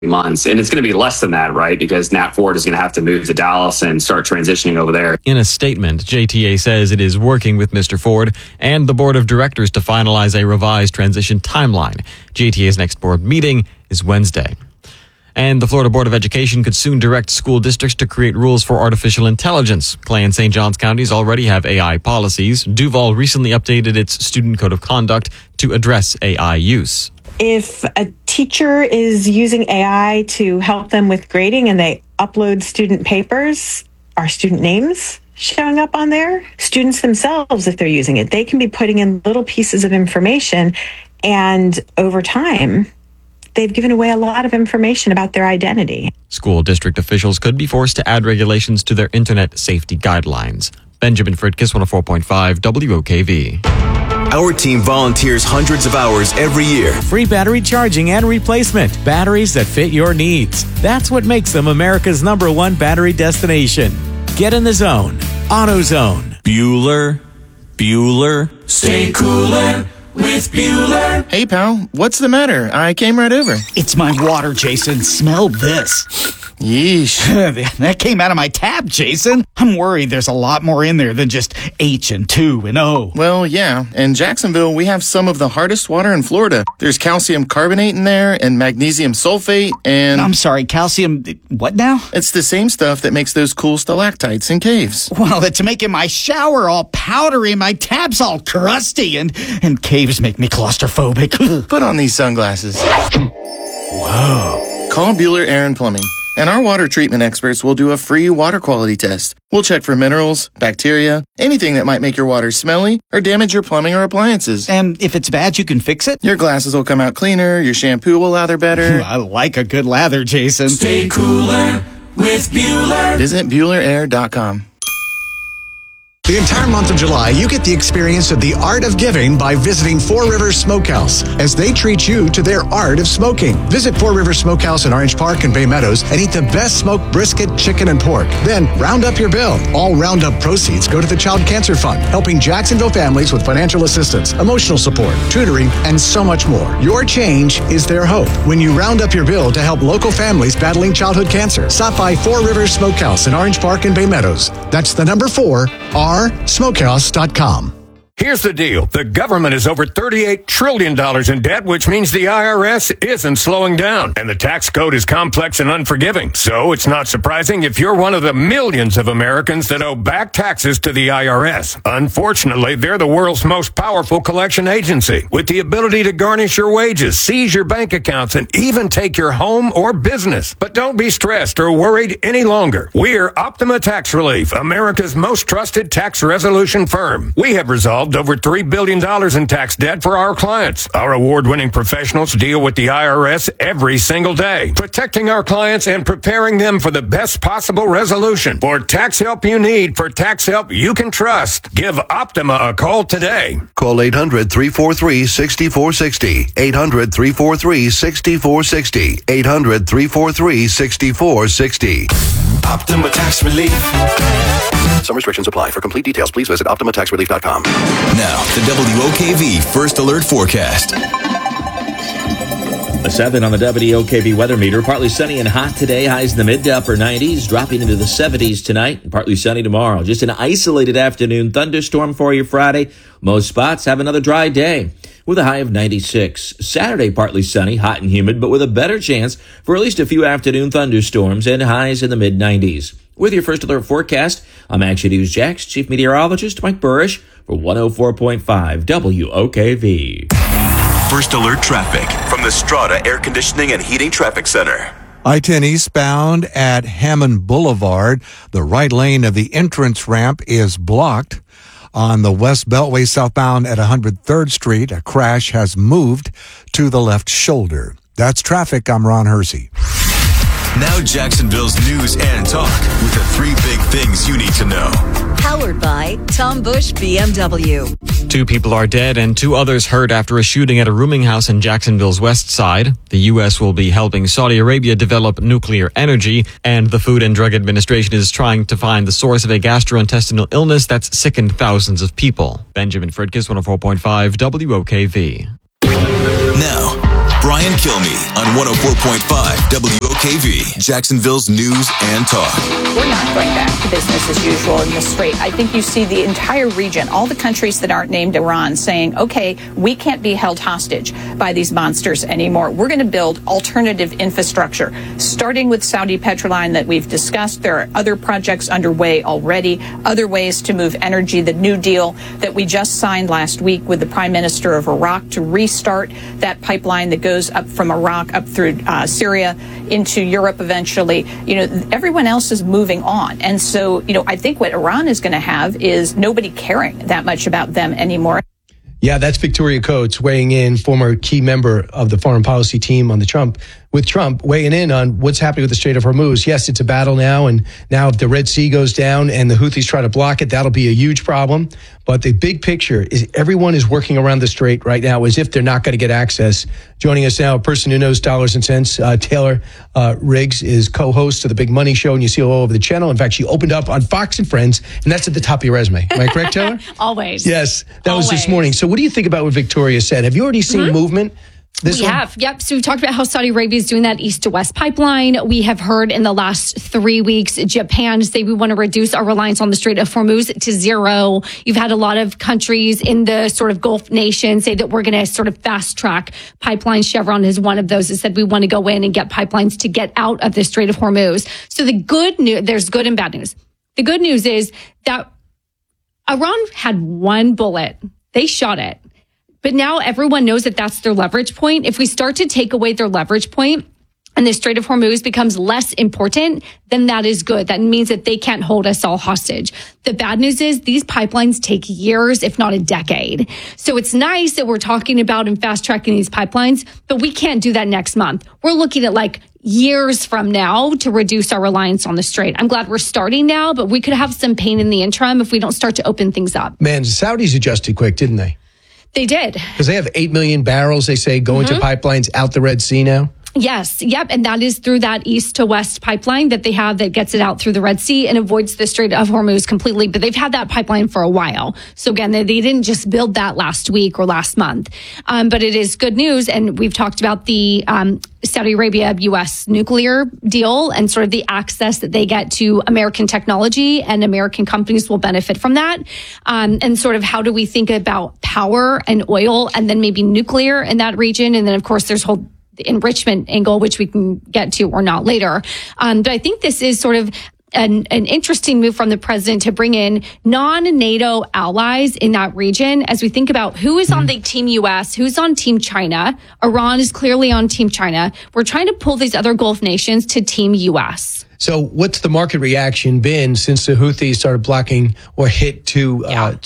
months. And it's going to be less than that, right? Because Nat Ford is going to have to move to Dallas and start transitioning over there. In a statement, JTA says it is working with Mr. Ford and the board of directors to finalize a revised transition timeline. JTA's next board meeting is Wednesday. And the Florida Board of Education could soon direct school districts to create rules for artificial intelligence. Clay and St. Johns counties already have AI policies. Duval recently updated its student code of conduct to address AI use. If a teacher is using AI to help them with grading and they upload student papers, are student names showing up on there? Students themselves, if they're using it, they can be putting in little pieces of information, and over time, they've given away a lot of information about their identity. School district officials could be forced to add regulations to their internet safety guidelines. Benjamin Fridkiss, 104.5 WOKV. Our team volunteers hundreds of hours every year. Free battery charging and replacement. Batteries that fit your needs. That's what makes them America's #1 battery destination. Get in the zone. AutoZone. Bueller. Stay cooler with Bueller. Hey, pal. What's the matter? I came right over. It's my water, Jason. Smell this. Yeesh. That came out of my tap, Jason. I'm worried there's a lot more in there than just H and 2 and O. Well, yeah. In Jacksonville, we have some of the hardest water in Florida. There's calcium carbonate in there and magnesium sulfate and... I'm sorry, calcium... what now? It's the same stuff that makes those cool stalactites in caves. Well, it's making my shower all powdery and my taps all crusty and caves make me claustrophobic. Put on these sunglasses. Whoa. Call Bueller Air and Plumbing, and our water treatment experts will do a free water quality test. We'll check for minerals, bacteria, anything that might make your water smelly or damage your plumbing or appliances. And if it's bad, you can fix it? Your glasses will come out cleaner, your shampoo will lather better. I like a good lather, Jason. Stay cooler with Bueller. Visit BuellerAir.com. The entire month of July, you get the experience of the art of giving by visiting Four Rivers Smokehouse as they treat you to their art of smoking. Visit Four Rivers Smokehouse in Orange Park and Bay Meadows and eat the best smoked brisket, chicken, and pork. Then round up your bill. All roundup proceeds go to the Child Cancer Fund, helping Jacksonville families with financial assistance, emotional support, tutoring, and so much more. Your change is their hope. When you round up your bill to help local families battling childhood cancer, stop by Four Rivers Smokehouse in Orange Park and Bay Meadows. That's the number 4, smokehouse.com. Here's the deal. The government is over $38 trillion in debt, which means the IRS isn't slowing down. And the tax code is complex and unforgiving. So it's not surprising if you're one of the millions of Americans that owe back taxes to the IRS. Unfortunately, they're the world's most powerful collection agency, with the ability to garnish your wages, seize your bank accounts, and even take your home or business. But don't be stressed or worried any longer. We're Optima Tax Relief, America's most trusted tax resolution firm. We have resolved over $3 billion in tax debt for our clients. Our award-winning professionals deal with the IRS every single day, protecting our clients and preparing them for the best possible resolution. For tax help you need, for tax help you can trust, give Optima a call today. Call 800-343-6460. 800-343-6460. 800-343-6460. Optima Tax Relief. Some restrictions apply. For complete details, please visit OptimaTaxRelief.com. Now, the WOKV First Alert Forecast. A 7 on the WOKV weather meter. Partly sunny and hot today. Highs in the mid to upper 90s. Dropping into the 70s tonight. And partly sunny tomorrow. Just an isolated afternoon thunderstorm for you Friday. Most spots have another dry day with a high of 96. Saturday, partly sunny, hot and humid, but with a better chance for at least a few afternoon thunderstorms and highs in the mid-90s. With your First Alert forecast, I'm Action News Jax Chief Meteorologist Mike Burrish for 104.5 WOKV. First Alert traffic from the Strata Air Conditioning and Heating Traffic Center. I-10 eastbound at Hammond Boulevard. The right lane of the entrance ramp is blocked. On the West Beltway southbound at 103rd Street, a crash has moved to the left shoulder. That's traffic. I'm Ron Hersey. Now Jacksonville's news and talk with the 3 big things you need to know. Powered by Tom Bush BMW. 2 people are dead and 2 others hurt after a shooting at a rooming house in Jacksonville's west side. The U.S. will be helping Saudi Arabia develop nuclear energy, and the Food and Drug Administration is trying to find the source of a gastrointestinal illness that's sickened thousands of people. Benjamin Fridkiss, 104.5 WOKV. Now, Brian Kilmeade on 104.5 WOKV, Jacksonville's news and talk. We're not going back to business as usual in the Strait. I think you see the entire region, all the countries that aren't named Iran, saying, okay, we can't be held hostage by these monsters anymore. We're going to build alternative infrastructure, starting with Saudi Petroline that we've discussed. There are other projects underway already, other ways to move energy. The New Deal that we just signed last week with the Prime Minister of Iraq to restart that pipeline that goes up from Iraq up through Syria into Europe eventually. Everyone else is moving on. And so, I think what Iran is going to have is nobody caring that much about them anymore. Yeah, that's Victoria Coates weighing in, former key member of the foreign policy team on Trump, weighing in on what's happening with the Strait of Hormuz. Yes, it's a battle now, and now if the Red Sea goes down and the Houthis try to block it, that'll be a huge problem. But the big picture is everyone is working around the Strait right now as if they're not going to get access. Joining us now, a person who knows dollars and cents, Taylor Riggs is co-host of the Big Money Show, and you see her all over the channel. In fact, she opened up on Fox and Friends, and that's at the top of your resume. Am I correct, Taylor? Always. Yes, that was this morning. So what do you think about what Victoria said? Have you already seen movement? We have. Yep. So we talked about how Saudi Arabia is doing that east to west pipeline. We have heard in the last 3 weeks, Japan say we want to reduce our reliance on the Strait of Hormuz to zero. You've had a lot of countries in the sort of Gulf nations say that we're going to sort of fast track pipelines. Chevron is one of those that said we want to go in and get pipelines to get out of the Strait of Hormuz. So the good news, there's good and bad news. The good news is that Iran had one bullet. They shot it. But now everyone knows that that's their leverage point. If we start to take away their leverage point and the Strait of Hormuz becomes less important, then that is good. That means that they can't hold us all hostage. The bad news is these pipelines take years, if not a decade. So it's nice that we're talking about and fast tracking these pipelines, but we can't do that next month. We're looking at years from now to reduce our reliance on the Strait. I'm glad we're starting now, but we could have some pain in the interim if we don't start to open things up. Man, the Saudis adjusted quick, didn't they? They did. Because they have 8 million barrels, they say, going to pipelines out the Red Sea now. Yes. Yep. And that is through that east to west pipeline that they have that gets it out through the Red Sea and avoids the Strait of Hormuz completely. But they've had that pipeline for a while. So again, they didn't just build that last week or last month. But it is good news. And we've talked about the Saudi Arabia U.S. nuclear deal and sort of the access that they get to American technology, and American companies will benefit from that. And sort of how do we think about power and oil and then maybe nuclear in that region? And then, of course, there's whole enrichment angle, which we can get to or not later. But I think this is sort of an interesting move from the president to bring in non-NATO allies in that region as we think about who is on the team U.S., who's on team China. Iran is clearly on team China. We're trying to pull these other Gulf nations to team U.S. So what's the market reaction been since the Houthis started blocking or hit two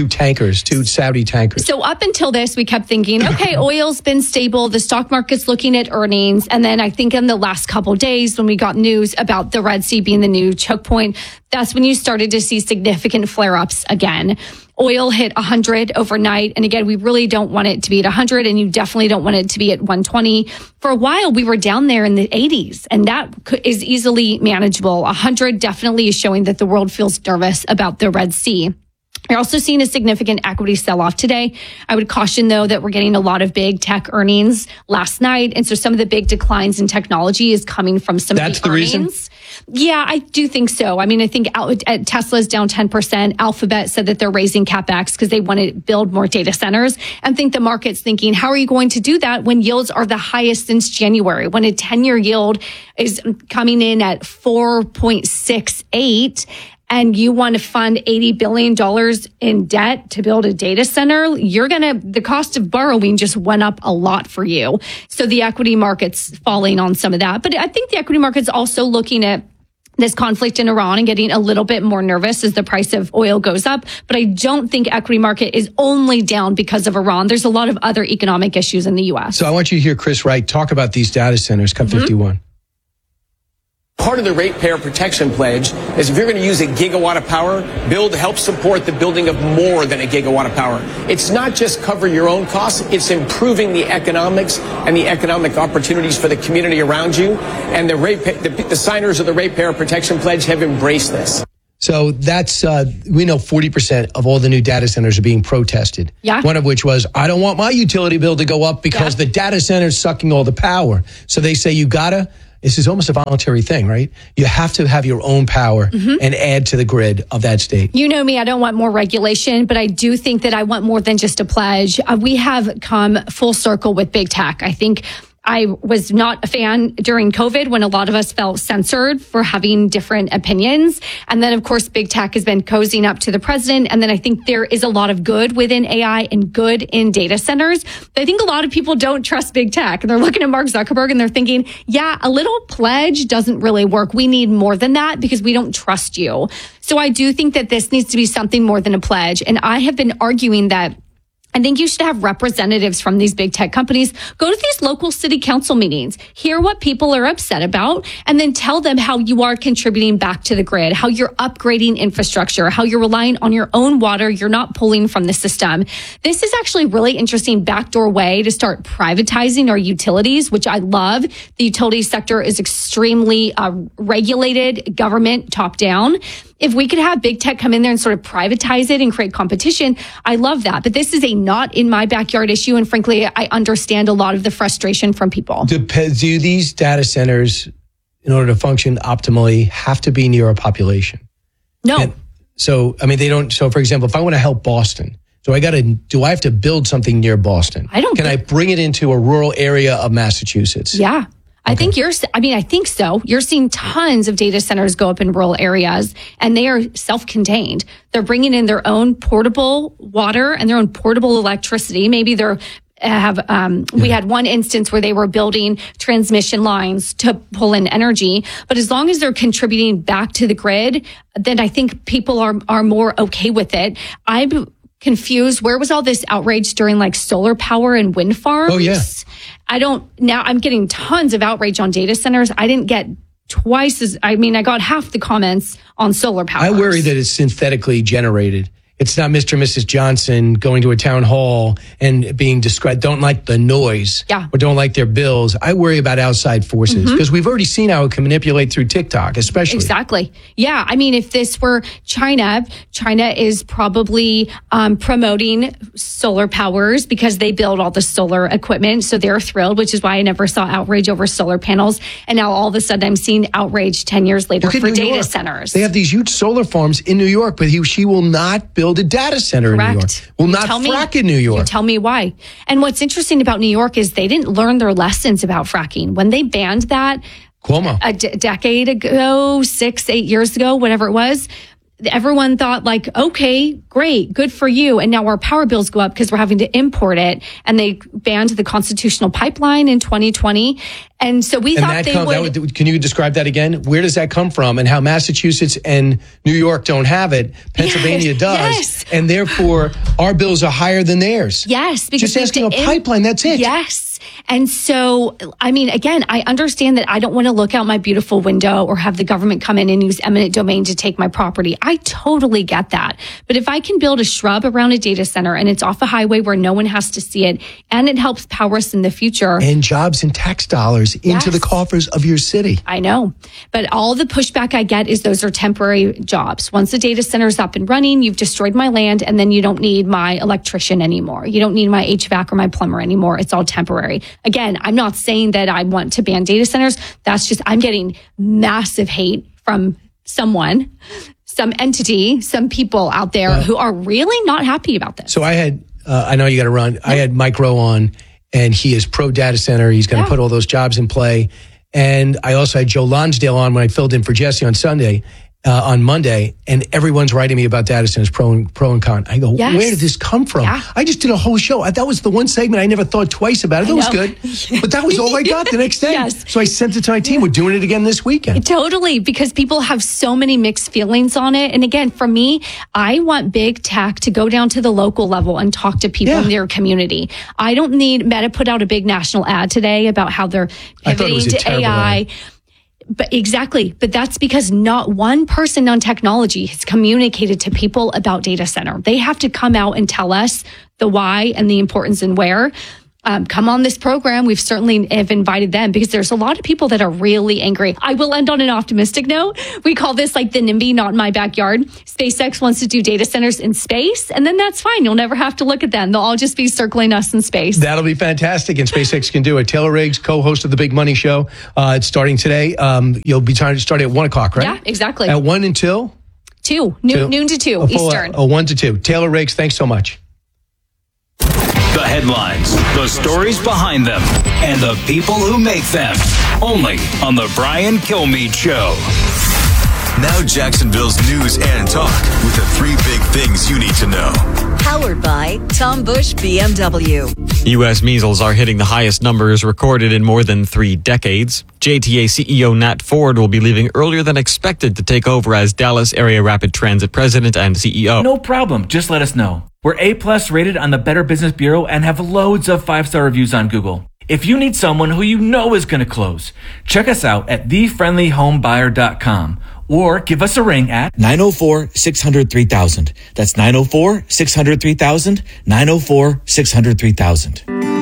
Saudi tankers? So up until this, we kept thinking, okay, oil's been stable. The stock market's looking at earnings. And then I think in the last couple of days, when we got news about the Red Sea being the new choke point, that's when you started to see significant flare-ups again. Oil hit 100 overnight. And again, we really don't want it to be at 100, and you definitely don't want it to be at 120. For a while, we were down there in the 80s, and that is easily manageable. 100 definitely is showing that the world feels nervous about the Red Sea. You're also seeing a significant equity sell-off today. I would caution, though, that we're getting a lot of big tech earnings last night. And so some of the big declines in technology is coming from some of the earnings. That's the reason? Yeah, I do think so. I mean, I think Tesla's down 10%. Alphabet said that they're raising CapEx because they want to build more data centers. And think the market's thinking, how are you going to do that when yields are the highest since January? When a 10-year yield is coming in at 4.68, and you want to fund $80 billion in debt to build a data center, the cost of borrowing just went up a lot for you. So the equity market's falling on some of that. But I think the equity market's also looking at this conflict in Iran and getting a little bit more nervous as the price of oil goes up. But I don't think equity market is only down because of Iran. There's a lot of other economic issues in the U.S. So I want you to hear Chris Wright talk about these data centers, Cut 51. Part of the Ratepayer Protection Pledge is if you're going to use a gigawatt of power, help support the building of more than a gigawatt of power. It's not just cover your own costs, it's improving the economics and the economic opportunities for the community around you. And the signers of the Ratepayer Protection Pledge have embraced this. So that's, we know 40% of all the new data centers are being protested. Yeah. One of which was, I don't want my utility bill to go up because the data center is sucking all the power. So they say this is almost a voluntary thing, right? You have to have your own power and add to the grid of that state. You know me, I don't want more regulation, but I do think that I want more than just a pledge. We have come full circle with big tech. I think I was not a fan during COVID when a lot of us felt censored for having different opinions. And then, of course, big tech has been cozying up to the president. And then I think there is a lot of good within AI and good in data centers. But I think a lot of people don't trust big tech. And they're looking at Mark Zuckerberg and they're thinking, yeah, a little pledge doesn't really work. We need more than that because we don't trust you. So I do think that this needs to be something more than a pledge. And I have been arguing that I think you should have representatives from these big tech companies go to these local city council meetings, hear what people are upset about, and then tell them how you are contributing back to the grid, how you're upgrading infrastructure, how you're relying on your own water, you're not pulling from the system. This is actually a really interesting backdoor way to start privatizing our utilities, which I love. The utility sector is extremely regulated, government top down. If we could have big tech come in there and sort of privatize it and create competition, I love that. But this is a not in my backyard issue. And frankly, I understand a lot of the frustration from people. Do these data centers, in order to function optimally, have to be near a population? No. They don't. So, for example, if I want to help Boston, do I have to build something near Boston? Can I bring it into a rural area of Massachusetts? Yeah. I think I think so. You're seeing tons of data centers go up in rural areas and they are self-contained. They're bringing in their own portable water and their own portable electricity. Maybe we had one instance where they were building transmission lines to pull in energy. But as long as they're contributing back to the grid, then I think people are more okay with it. I'm confused. Where was all this outrage during like solar power and wind farms? Oh, yeah. Now I'm getting tons of outrage on data centers. I didn't get I got half the comments on solar power. I worry that it's synthetically generated. It's not Mr. and Mrs. Johnson going to a town hall and being described, don't like the noise or don't like their bills. I worry about outside forces because we've already seen how it can manipulate through TikTok, especially. Exactly. Yeah. I mean, if this were China is probably promoting solar powers because they build all the solar equipment. So they're thrilled, which is why I never saw outrage over solar panels. And now all of a sudden I'm seeing outrage 10 years later for data centers. They have these huge solar farms in New York, but she will not build a data center in New York. Will not frack in New York. You tell me why. And what's interesting about New York is they didn't learn their lessons about fracking. When they banned that Cuomo a decade ago, 6-8 years ago, whatever it was, everyone thought like, okay, great, good for you. And now our power bills go up because we're having to import it. And they banned the Constitutional Pipeline in 2020. And so we thought they would. Can you describe that again? Where does that come from? And how Massachusetts and New York don't have it, Pennsylvania does. Yes. And therefore, our bills are higher than theirs. Yes. Because just asking a pipeline, that's it. Yes. And so, I mean, again, I understand that I don't want to look out my beautiful window or have the government come in and use eminent domain to take my property. I totally get that. But if I can build a shrub around a data center and it's off a highway where no one has to see it and it helps power us in the future. And jobs and tax dollars into the coffers of your city. I know. But all the pushback I get is those are temporary jobs. Once the data center is up and running, you've destroyed my land and then you don't need my electrician anymore. You don't need my HVAC or my plumber anymore. It's all temporary. Again, I'm not saying that I want to ban data centers. That's just, I'm getting massive hate from someone, some entity, some people out there who are really not happy about this. So I had, I know you got to run. I had Mike Rowe on and he is pro data center. He's going to put all those jobs in play. And I also had Joe Lonsdale on when I filled in for Jesse on Monday, and everyone's writing me about data centers, pro and con. I go, where did this come from? Yeah. I just did a whole show. That was the one segment I never thought twice about it. That was good. But that was all I got the next day. Yes. So I sent it to my team. We're doing it again this weekend. Totally, because people have so many mixed feelings on it. And again, for me, I want big tech to go down to the local level and talk to people in their community. I don't need Meta put out a big national ad today about how they're pivoting to AI. Ad. But exactly. But that's because not one person on technology has communicated to people about data center. They have to come out and tell us the why and the importance and where. come on this program. We've certainly have invited them because there's a lot of people that are really angry. I will end on an optimistic note. We call this like the NIMBY, not in my backyard. SpaceX wants to do data centers in space, and then that's fine. You'll never have to look at them. They'll all just be circling us in space. That'll be fantastic, and SpaceX can do it. Taylor Riggs, co-host of the Big Money Show. It's starting today. You'll be trying to start at 1 o'clock, right? Yeah, exactly. At 1 until? 2. Noon to 2 Eastern. 1 to 2. Taylor Riggs, thanks so much. The headlines, the stories behind them, and the people who make them. Only on The Brian Kilmeade Show. Now Jacksonville's news and talk with the 3 big things you need to know. Powered by Tom Bush BMW. U.S. measles are hitting the highest numbers recorded in more than 3 decades. JTA CEO Nat Ford will be leaving earlier than expected to take over as Dallas Area Rapid Transit President and CEO. No problem. Just let us know. We're A+ rated on the Better Business Bureau and have loads of 5-star reviews on Google. If you need someone who you know is going to close, check us out at thefriendlyhomebuyer.com or give us a ring at 904-600-3000. That's 904-600-3000, 904-600-3000.